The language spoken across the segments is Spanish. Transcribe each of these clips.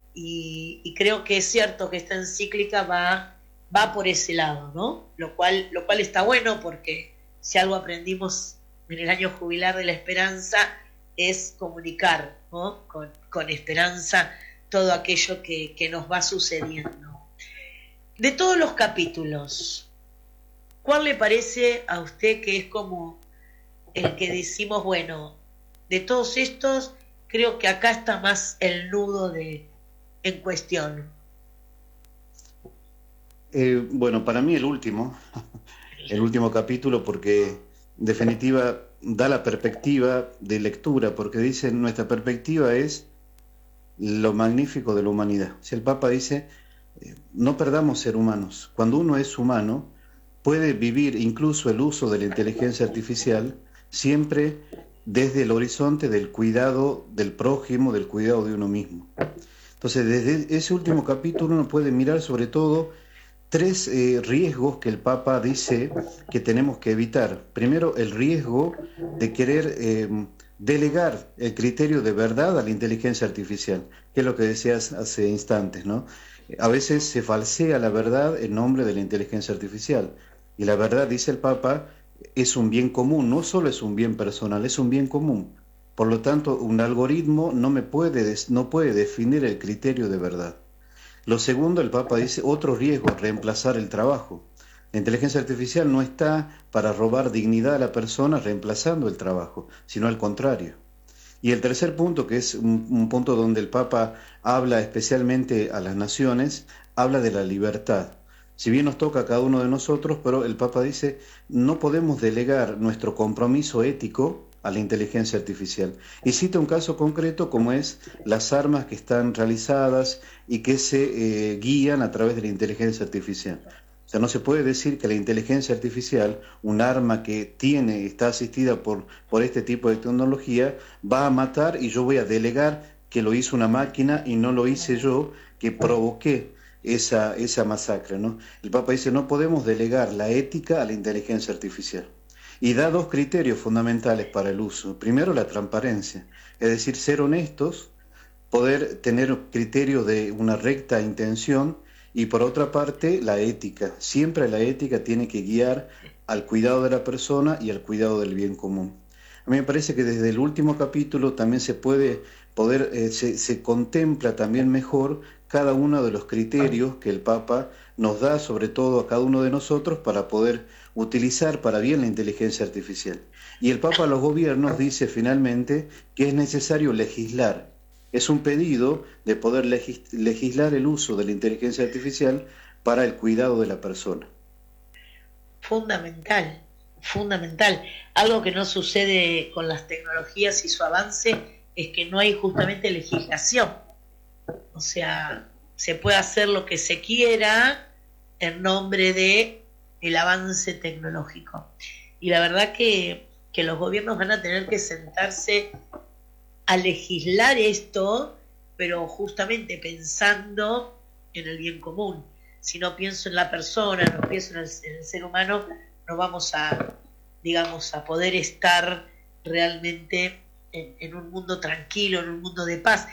y creo que es cierto que esta encíclica va por ese lado, ¿no? Lo cual está bueno, porque si algo aprendimos en el año jubilar de la esperanza es comunicar, ¿no? Con esperanza todo aquello que nos va sucediendo. De todos los capítulos, ¿cuál le parece a usted que es como el que decimos, bueno, de todos estos, creo que acá está más el nudo en cuestión? Bueno, para mí el último capítulo, porque en definitiva da la perspectiva de lectura, porque dice, nuestra perspectiva es lo magnífico de la humanidad. Si el Papa dice, no perdamos ser humanos. Cuando uno es humano, puede vivir incluso el uso de la inteligencia artificial siempre desde el horizonte del cuidado del prójimo, del cuidado de uno mismo. Entonces, desde ese último capítulo uno puede mirar sobre todo tres riesgos que el Papa dice que tenemos que evitar. Primero, el riesgo de querer delegar el criterio de verdad a la inteligencia artificial, que es lo que decías hace instantes, ¿no? A veces se falsea la verdad en nombre de la inteligencia artificial. Y la verdad, dice el Papa, es un bien común, no solo es un bien personal, es un bien común. Por lo tanto, un algoritmo no puede definir el criterio de verdad. Lo segundo, el Papa dice, otro riesgo, reemplazar el trabajo. La inteligencia artificial no está para robar dignidad a la persona reemplazando el trabajo, sino al contrario. Y el tercer punto, que es un punto donde el Papa habla especialmente a las naciones, habla de la libertad. Si bien nos toca a cada uno de nosotros, pero el Papa dice, no podemos delegar nuestro compromiso ético a la inteligencia artificial. Y cita un caso concreto como es las armas que están realizadas y que se guían a través de la inteligencia artificial. O sea, no se puede decir que la inteligencia artificial, un arma que está asistida por este tipo de tecnología, va a matar y yo voy a delegar que lo hizo una máquina y no lo hice yo, que provoqué esa masacre, ¿no? El Papa dice, no podemos delegar la ética a la inteligencia artificial. Y da dos criterios fundamentales para el uso. Primero, la transparencia, es decir, ser honestos, poder tener criterios de una recta intención, y por otra parte, la ética. Siempre la ética tiene que guiar al cuidado de la persona y al cuidado del bien común. A mí me parece que desde el último capítulo también se contempla también mejor cada uno de los criterios que el Papa nos da, sobre todo a cada uno de nosotros, para poder utilizar para bien la inteligencia artificial. Y el Papa a los gobiernos dice finalmente que es necesario legislar. Es un pedido de poder legislar el uso de la inteligencia artificial para el cuidado de la persona. Fundamental, fundamental. Algo que no sucede con las tecnologías y su avance es que no hay justamente legislación. O sea, se puede hacer lo que se quiera en nombre de el avance tecnológico. Y la verdad que los gobiernos van a tener que sentarse a legislar esto, pero justamente pensando en el bien común. Si no pienso en la persona, no pienso en el ser humano, no vamos a, digamos, a poder estar realmente en un mundo tranquilo, en un mundo de paz.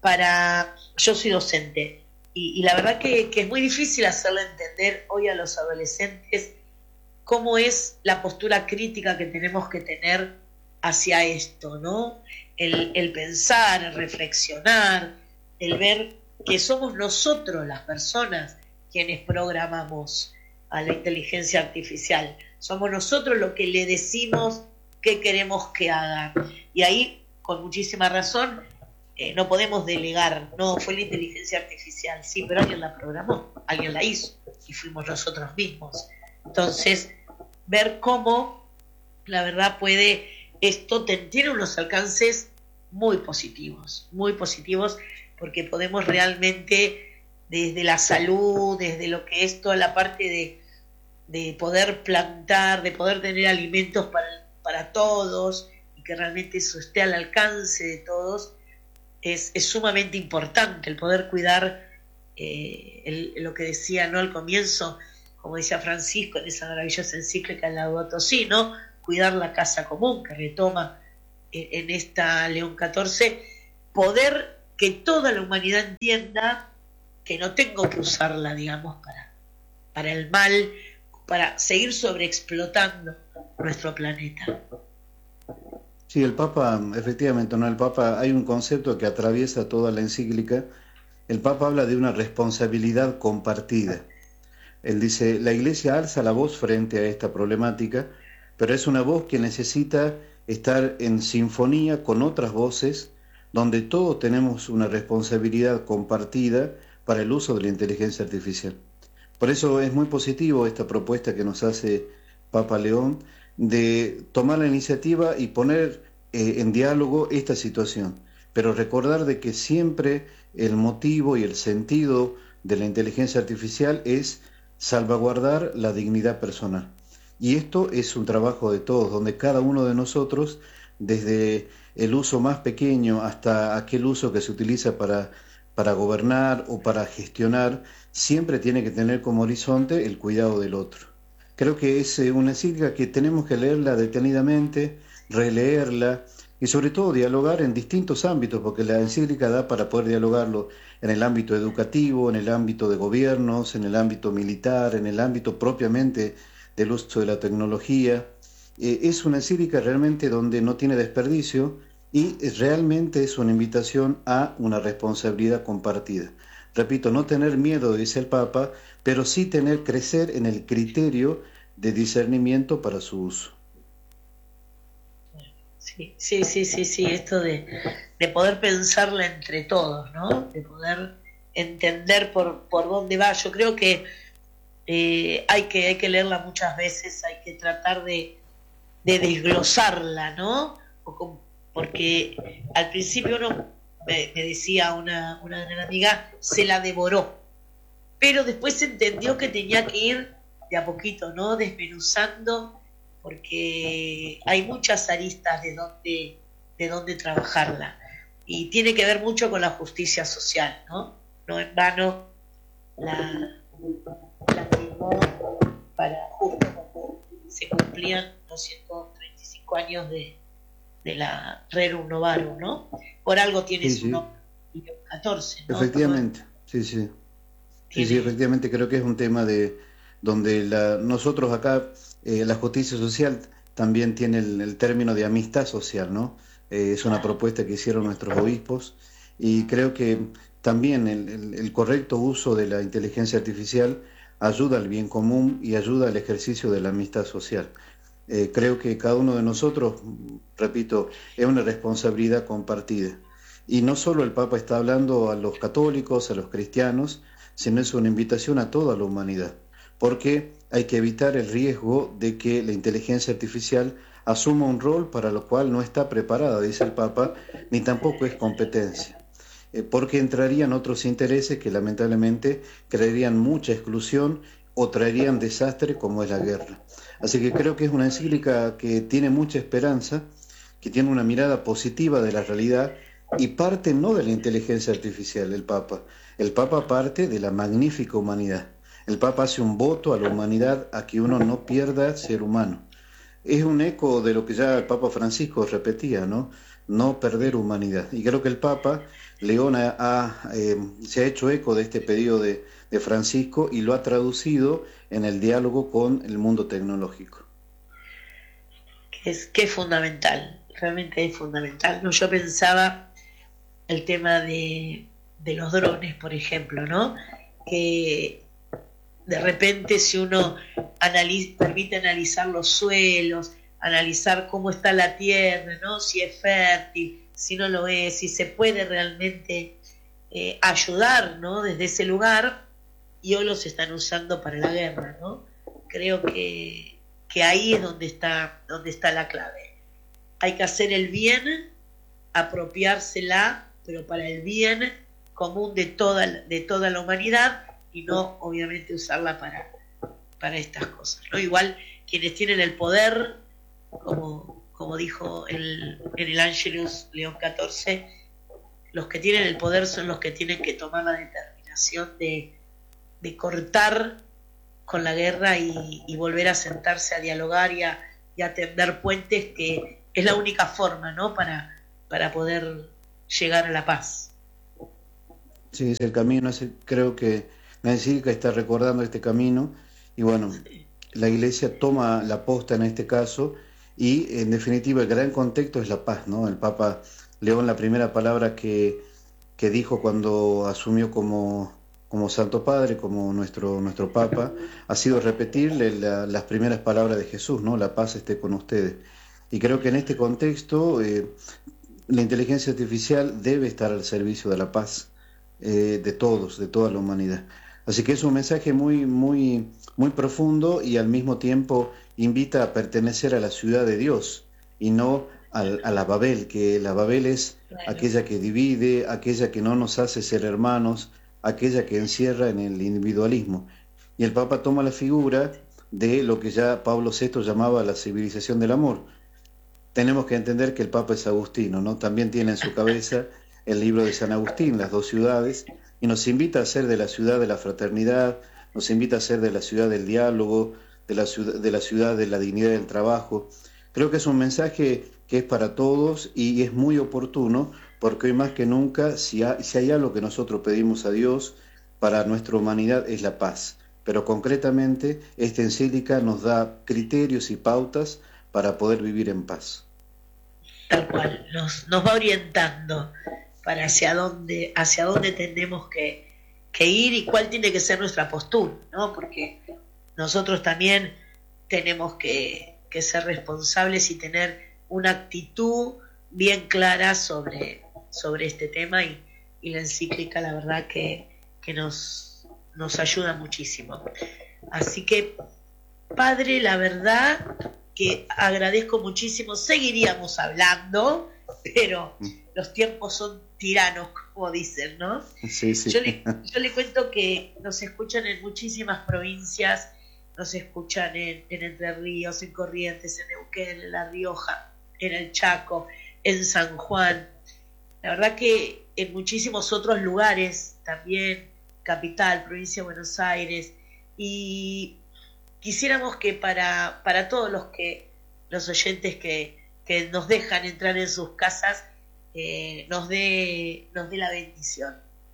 Yo soy docente y la verdad que es muy difícil hacerle entender hoy a los adolescentes cómo es la postura crítica que tenemos que tener hacia esto, ¿no? El pensar, el reflexionar, el ver que somos nosotros las personas quienes programamos a la inteligencia artificial. Somos nosotros los que le decimos qué queremos que haga. Y ahí, con muchísima razón, no podemos delegar, no fue la inteligencia artificial, sí, pero alguien la programó, alguien la hizo, y fuimos nosotros mismos. Entonces, ver cómo, la verdad, esto tiene unos alcances muy positivos, porque podemos realmente, desde la salud, desde lo que es toda la parte de poder plantar, de poder tener alimentos para todos, y que realmente eso esté al alcance de todos, es sumamente importante el poder cuidar lo que decía, ¿no?, al comienzo, como decía Francisco en esa maravillosa encíclica Laudato Si, ¿no?, cuidar la casa común que retoma en esta León XIV, poder que toda la humanidad entienda que no tengo que usarla, digamos, para el mal, para seguir sobreexplotando nuestro planeta. Sí, el Papa, efectivamente, no, el Papa, hay un concepto que atraviesa toda la encíclica. El Papa habla de una responsabilidad compartida. Él dice, la Iglesia alza la voz frente a esta problemática, pero es una voz que necesita estar en sinfonía con otras voces, donde todos tenemos una responsabilidad compartida para el uso de la inteligencia artificial. Por eso es muy positivo esta propuesta que nos hace Papa León de tomar la iniciativa y poner en diálogo esta situación, pero recordar de que siempre el motivo y el sentido de la inteligencia artificial es salvaguardar la dignidad personal. Y esto es un trabajo de todos, donde cada uno de nosotros, desde el uso más pequeño hasta aquel uso que se utiliza para gobernar o para gestionar, siempre tiene que tener como horizonte el cuidado del otro. Creo que es una encíclica que tenemos que leerla detenidamente, releerla y sobre todo dialogar en distintos ámbitos, porque la encíclica da para poder dialogarlo en el ámbito educativo, en el ámbito de gobiernos, en el ámbito militar, en el ámbito propiamente del uso de la tecnología. Es una encíclica realmente donde no tiene desperdicio y realmente es una invitación a una responsabilidad compartida. Repito, no tener miedo, dice el Papa, pero sí crecer en el criterio de discernimiento para su uso. Sí, esto de poder pensarla entre todos, ¿no? De poder entender por dónde va. Yo creo que hay que leerla muchas veces, hay que tratar de desglosarla, ¿no? Porque al principio uno me decía una gran amiga, se la devoró, pero después entendió que tenía que ir de a poquito, ¿no? Desmenuzando, porque hay muchas aristas de dónde trabajarla, y tiene que ver mucho con la justicia social, ¿no? No en vano la firmó para justo cuando se cumplían 235 años de la Rerum Novarum, ¿no? Por algo tiene su nombre, 14, ¿no? Efectivamente, sí, efectivamente creo que es un tema de donde nosotros acá, la justicia social también tiene el término de amistad social, ¿no? Es una propuesta que hicieron nuestros obispos y creo que también el correcto uso de la inteligencia artificial ayuda al bien común y ayuda al ejercicio de la amistad social. Creo que cada uno de nosotros, repito, es una responsabilidad compartida. Y no solo el Papa está hablando a los católicos, a los cristianos, sino es una invitación a toda la humanidad, porque hay que evitar el riesgo de que la inteligencia artificial asuma un rol para lo cual no está preparada, dice el Papa, ni tampoco es competencia. Porque entrarían otros intereses que lamentablemente crearían mucha exclusión o traerían desastre como es la guerra. Así que creo que es una encíclica que tiene mucha esperanza, que tiene una mirada positiva de la realidad y parte no de la inteligencia artificial, el Papa parte de la magnífica humanidad. El Papa hace un voto a la humanidad a que uno no pierda ser humano. Es un eco de lo que ya el Papa Francisco repetía, ¿no? No perder humanidad. Y creo que el Papa León se ha hecho eco de este pedido de Francisco y lo ha traducido en el diálogo con el mundo tecnológico. Que es fundamental, realmente es fundamental. No, yo pensaba el tema de los drones, por ejemplo, ¿no? Que de repente si uno permite analizar los suelos, analizar cómo está la tierra, ¿no? Si es fértil, si no lo es, si se puede realmente ayudar, ¿no? Desde ese lugar, y hoy los están usando para la guerra, ¿no? Creo que ahí es donde está la clave. Hay que hacer el bien, apropiársela, pero para el bien común de toda la humanidad, y no obviamente usarla para estas cosas, ¿no? Igual quienes tienen el poder, como dijo en el Angelus León XIV, los que tienen el poder son los que tienen que tomar la determinación de cortar con la guerra y volver a sentarse a dialogar y a tender puentes, que es la única forma, ¿no? para poder llegar a la paz. Sí, es el camino, creo que la encíclica está recordando este camino y bueno, la Iglesia toma la posta en este caso y en definitiva el gran contexto es la paz, ¿no? El Papa León, la primera palabra que dijo cuando asumió como Santo Padre, como nuestro Papa, ha sido repetirle las primeras palabras de Jesús, ¿no? La paz esté con ustedes. Y creo que en este contexto la inteligencia artificial debe estar al servicio de la paz de todos, de toda la humanidad. Así que es un mensaje muy, muy, muy profundo y al mismo tiempo invita a pertenecer a la ciudad de Dios y no a la Babel, que la Babel es aquella que divide, aquella que no nos hace ser hermanos, aquella que encierra en el individualismo. Y el Papa toma la figura de lo que ya Pablo VI llamaba la civilización del amor. Tenemos que entender que el Papa es agustino, ¿no? También tiene en su cabeza el libro de San Agustín, Las dos ciudades, y nos invita a ser de la ciudad de la fraternidad, nos invita a ser de la ciudad del diálogo, de la ciudad de la dignidad del trabajo. Creo que es un mensaje que es para todos y es muy oportuno, porque hoy más que nunca, si hay algo que nosotros pedimos a Dios para nuestra humanidad es la paz. Pero concretamente, esta encíclica nos da criterios y pautas para poder vivir en paz. Tal cual, nos va orientando para hacia dónde tenemos que ir y cuál tiene que ser nuestra postura, ¿no? Porque nosotros también tenemos que ser responsables y tener una actitud bien clara sobre este tema y la encíclica la verdad que nos ayuda muchísimo. Así que, Padre, la verdad que agradezco muchísimo, seguiríamos hablando, pero los tiempos son tiranos, como dicen, ¿no? Sí, sí. Yo le cuento que nos escuchan en muchísimas provincias, nos escuchan en Entre Ríos, en Corrientes, en Neuquén, en La Rioja, en el Chaco, en San Juan. La verdad que en muchísimos otros lugares, también capital, provincia de Buenos Aires, y quisiéramos que para todos los oyentes que nos dejan entrar en sus casas, nos dé la bendición.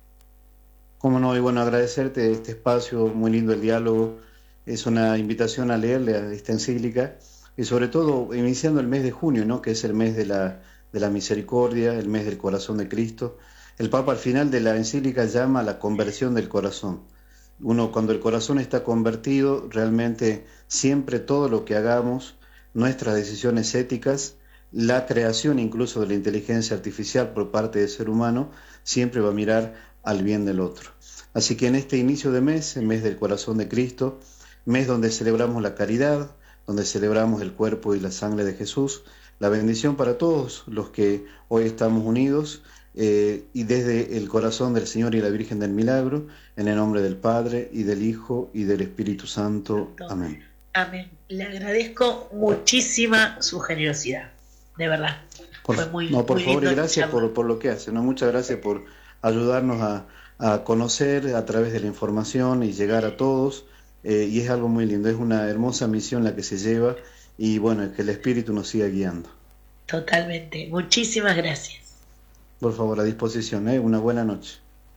Cómo no, y bueno, agradecerte este espacio, muy lindo el diálogo, es una invitación a leerle a esta encíclica, y sobre todo iniciando el mes de junio, ¿no? Que es el mes de la misericordia, el mes del corazón de Cristo. El Papa al final de la encíclica llama a la conversión del corazón. Cuando el corazón está convertido, realmente siempre todo lo que hagamos, nuestras decisiones éticas, la creación incluso de la inteligencia artificial por parte del ser humano, siempre va a mirar al bien del otro. Así que en este inicio de mes, el mes del corazón de Cristo, mes donde celebramos la caridad, donde celebramos el cuerpo y la sangre de Jesús, la bendición para todos los que hoy estamos unidos, y desde el corazón del Señor y la Virgen del Milagro, en el nombre del Padre, y del Hijo, y del Espíritu Santo. Amén. Amén. Le agradezco muchísima su generosidad, de verdad. Por favor, y gracias por lo que hace, ¿no? Muchas gracias por ayudarnos a conocer a través de la información y llegar a todos, y es algo muy lindo, es una hermosa misión la que se lleva, y bueno, que el Espíritu nos siga guiando. Totalmente. Muchísimas gracias. Por favor, a disposición, una buena noche.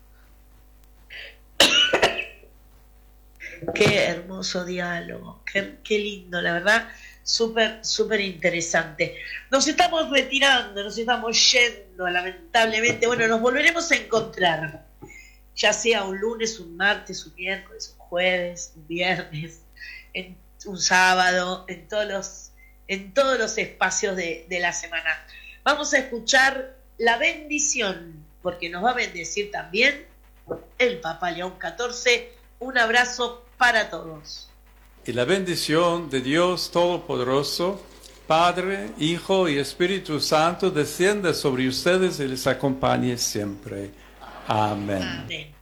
Qué hermoso diálogo, qué lindo, la verdad, súper, súper interesante. Nos estamos retirando, nos estamos yendo, lamentablemente. Bueno, nos volveremos a encontrar, ya sea un lunes, un martes, un miércoles, un jueves, un viernes, un sábado, en todos los espacios de la semana. Vamos a escuchar la bendición, porque nos va a bendecir también el Papa León XIV. Un abrazo para todos. Y la bendición de Dios Todopoderoso, Padre, Hijo y Espíritu Santo, descienda sobre ustedes y les acompañe siempre. Amén. Amén.